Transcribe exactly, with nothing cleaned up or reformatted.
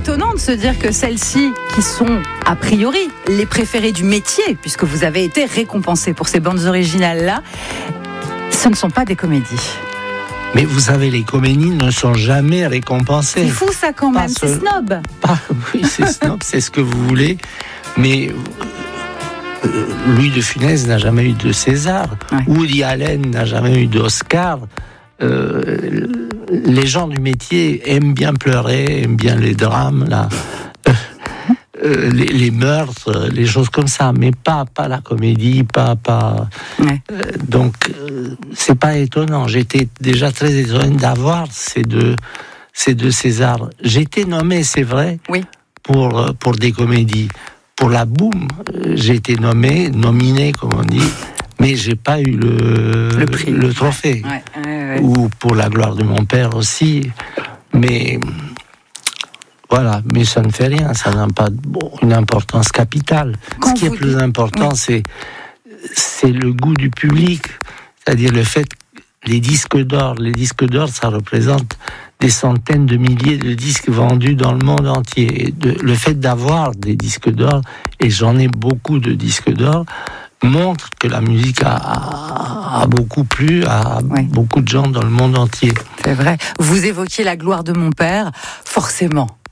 étonnant de se dire que celles-ci, qui sont a priori les préférées du métier, puisque vous avez été récompensé pour ces bandes originales-là, ce ne sont pas des comédies. Mais vous savez, les comédies ne sont jamais récompensées. C'est fou ça quand même, c'est snob. Pas, oui, c'est snob, c'est ce que vous voulez. Mais euh, Louis de Funès n'a jamais eu de César. Ouais. Woody Allen n'a jamais eu d'Oscar. Euh, les gens du métier aiment bien pleurer, aiment bien les drames, là. Euh, les, les meurtres, les choses comme ça, mais pas, pas la comédie, pas... pas ouais. euh, donc, euh, c'est pas étonnant. J'étais déjà très étonné d'avoir ces deux, ces deux Césars. J'ai été nommé, c'est vrai, oui. pour, pour des comédies. Pour la Boum, j'ai été nommé, nominé, comme on dit, mais j'ai pas eu le, le, prix. le trophée. Ouais, ouais, ouais. Ou pour La gloire de mon père aussi. Mais... Voilà, mais ça ne fait rien, ça n'a pas bon, une importance capitale. Quand Ce qui est plus dites... important, oui. c'est, c'est le goût du public, c'est-à-dire le fait, les disques d'or, les disques d'or, ça représente des centaines de milliers de disques vendus dans le monde entier. Et de, le fait d'avoir des disques d'or, et j'en ai beaucoup de disques d'or, montre que la musique a, a, a beaucoup plu à oui. beaucoup de gens dans le monde entier. C'est vrai. Vous évoquiez La gloire de mon père, forcément.